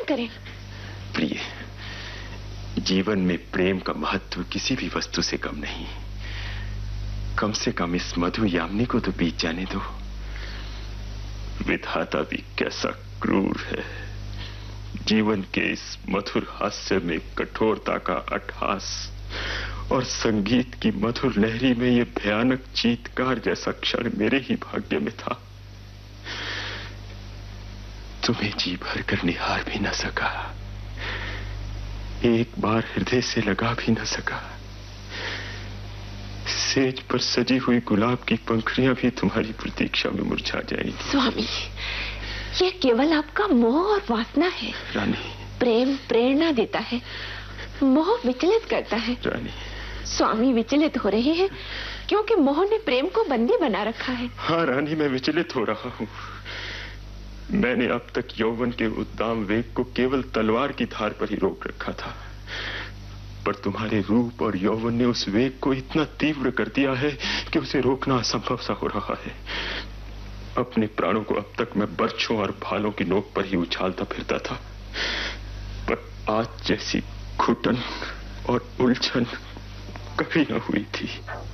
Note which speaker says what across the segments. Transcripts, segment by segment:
Speaker 1: करें।
Speaker 2: प्रिय, जीवन में प्रेम का महत्व किसी भी वस्तु से कम नहीं। कम से कम इस मधु यामिनी को तो बीत जाने दो। विधाता भी कैसा क्रूर है। जीवन के इस मधुर हास्य में कठोरता का अट्टहास और संगीत की मधुर लहरी में यह भयानक चीत्कार जैसा क्षण मेरे ही भाग्य में था। तुम्हें जी भर कर निहार भी न सका, एक बार हृदय से लगा भी न सका। सेज पर सजी हुई गुलाब की पंखुड़ियां भी तुम्हारी प्रतीक्षा में मुरझा जाएंगी।
Speaker 1: स्वामी, ये केवल आपका मोह और वासना है।
Speaker 2: रानी,
Speaker 1: प्रेम प्रेरणा देता है, मोह विचलित करता है।
Speaker 2: रानी,
Speaker 1: स्वामी विचलित हो रहे हैं क्योंकि मोह ने प्रेम को बंदी बना रखा है।
Speaker 2: हाँ रानी, मैं विचलित हो रहा हूँ। मैंने अब तक यौवन के उद्दाम वेग को केवल तलवार की धार पर ही रोक रखा था, पर तुम्हारे रूप और यौवन ने उस वेग को इतना तीव्र कर दिया है कि उसे रोकना असंभव सा हो रहा है। अपने प्राणों को अब तक मैं बर्छों और भालों की नोक पर ही उछालता फिरता था, पर आज जैसी घुटन और उलझन कभी न हुई थी।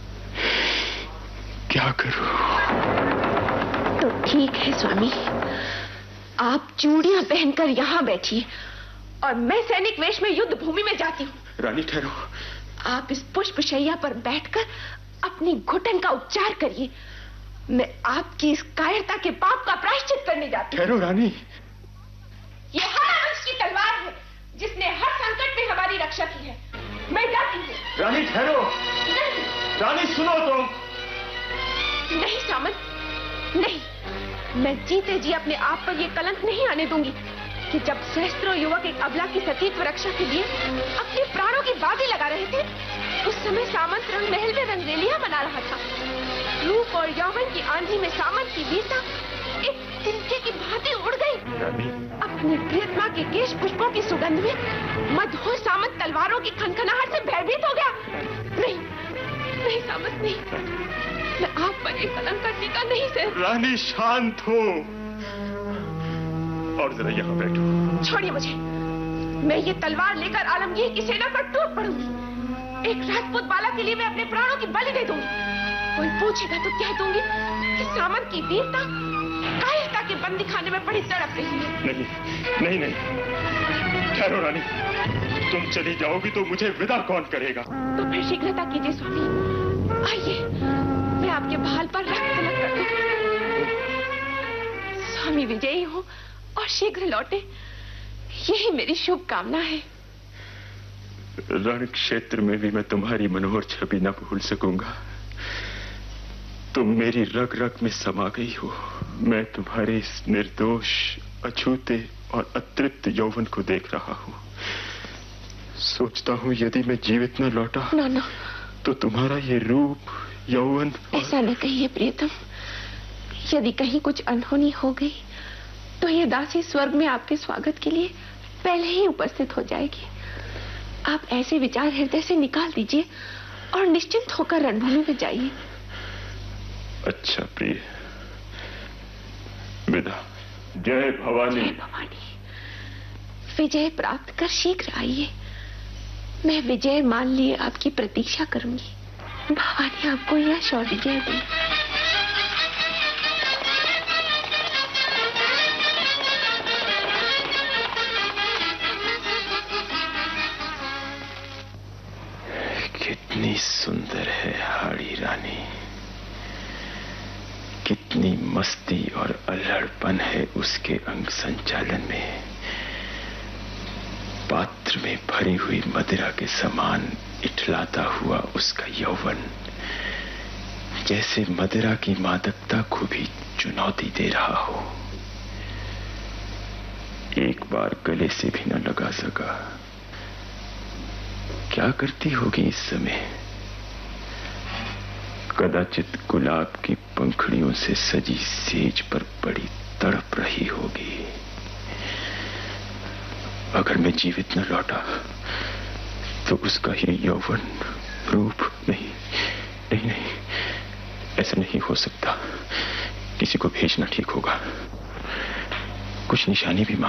Speaker 2: क्या करूं?
Speaker 1: तो ठीक है स्वामी, आप चूड़ियां पहनकर यहां बैठिए और मैं सैनिक वेश में युद्ध भूमि में जाती हूँ।
Speaker 2: रानी ठहरो।
Speaker 1: आप इस पुष्पशैया पर बैठकर अपनी घुटन का उपचार करिए। मैं आपकी इस कायरता के पाप का प्रायश्चित करने जाती हूँ।
Speaker 2: ठहरो रानी।
Speaker 1: ये हरवंश की तलवार है जिसने हर संकट में हमारी रक्षा की है। मैं जाती हूँ।
Speaker 2: रानी ठहरो।
Speaker 1: नहीं
Speaker 2: रानी सुनो तो।
Speaker 1: नहीं सामंत, नहीं, मैं जीते जी अपने आप पर यह कलंक नहीं आने दूंगी कि जब सहस्त्रों युवक एक अबला की सतीत्व रक्षा के लिए अपने प्राणों की बाजी लगा रहे थे, उस समय सामंत रंग महल में रंगरेलियां मना रहा था। रूप और यौवन की आंधी में सामंत की वीरता एक तिनके की भांति उड़ गई। अपनी प्रियतमा के केश पुष्पों की सुगंध में मधुर सामंत तलवारों की खनखनाहट से भयभीत हो गया। नहीं, नहीं सामंत, नहीं, मैं आप पर एक कलंक का टीका नहीं सह।
Speaker 2: रानी शांत हो और जरा यहाँ बैठो।
Speaker 1: छोड़िए मुझे, मैं ये तलवार लेकर आलमगीर की सेना पर टूट पड़ूंगी। एक राजपूत बाला के लिए मैं अपने प्राणों की बलि दे दूंगी। कोई पूछेगा तो कह दूंगी कि सामंत की वीरता कायरता के बंदी खाने में बड़ी तड़प रही है।
Speaker 2: नहीं, नहीं, नहीं, ठहरो रानी। तुम चली जाओगी तो मुझे विदा कौन करेगा?
Speaker 1: तो फिर शीघ्रता कीजिए स्वामी, आइए, मैं आपके भाल पर रक्त तिलक कर दूं। स्वामी विजयी हो और शीघ्र लौटे, यही मेरी शुभकामना है।
Speaker 2: रण क्षेत्र में भी मैं तुम्हारी मनोहर छवि न भूल सकूंगा। तुम मेरी रग रग में समा गई हो। मैं तुम्हारे इस निर्दोष, अछूते और अतृप्त यौवन को देख रहा हूँ। सोचता हूँ यदि मैं जीवित न लौटा
Speaker 1: न,
Speaker 2: तो तुम्हारा ये रूप, यौवन
Speaker 1: ऐसा न कहिए प्रियतम। यदि कहीं कुछ अनहोनी हो गई तो ये दासी स्वर्ग में आपके स्वागत के लिए पहले ही उपस्थित हो जाएगी। आप ऐसे विचार हृदय से निकाल दीजिए और निश्चिंत होकर रणभूमि में जाइए।
Speaker 2: अच्छा प्रिय, विदा। जय भवानी।
Speaker 1: जय भवानी। विजय प्राप्त कर शीघ्र आइए। मैं विजय मान लिए आपकी प्रतीक्षा करूंगी। भवानी आपको यश और विजय दे।
Speaker 2: कितनी सुंदर है हाड़ी रानी, कितनी मस्ती और अल्हड़पन है उसके अंग संचालन में। पात्र में भरी हुई मदिरा के समान इठलाता हुआ उसका यौवन जैसे मदिरा की मादकता को भी चुनौती दे रहा हो। एक बार गले से भी न लगा सका। क्या करती होगी इस समय? कदाचित गुलाब की पंखुड़ियों से सजी सेज पर बड़ी तड़प रही होगी। अगर मैं जीवित न लौटा तो उसका ये यौवन, रूप, नहीं, नहीं, नहीं, ऐसा नहीं हो सकता। किसी को भेजना ठीक होगा। कुछ निशानी भी